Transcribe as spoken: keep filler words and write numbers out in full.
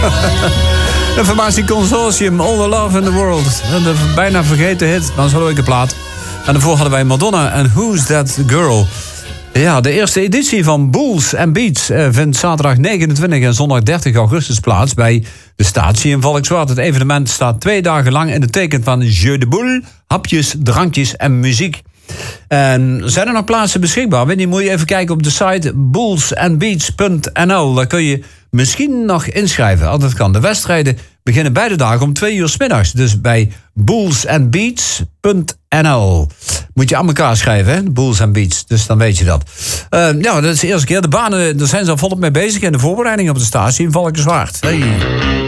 Informatie Consortium, All the Love in the World. De bijna vergeten hit, dan zo'n leuke plaat. En daarvoor hadden wij Madonna en Who's That Girl. Ja, de eerste editie van Bulls and Beats eh, vindt zaterdag negenentwintig en zondag dertig augustus plaats bij de Statie in Valkenswaard. Het evenement staat twee dagen lang in het teken van Jeu de Boule, hapjes, drankjes en muziek. En zijn er nog plaatsen beschikbaar? Weet je, moet je even kijken op de site bulls and beats punt n l. Daar kun je misschien nog inschrijven, als dat kan. De wedstrijden beginnen beide dagen om twee uur 's middags. Dus bij bulls and beats punt n l. Moet je aan elkaar schrijven, hè? Bulls and Beats. Dus dan weet je dat. Uh, ja, dat is de eerste keer. De banen, daar zijn ze al volop mee bezig. En de voorbereiding op de Statie in Valkenswaard. Hey.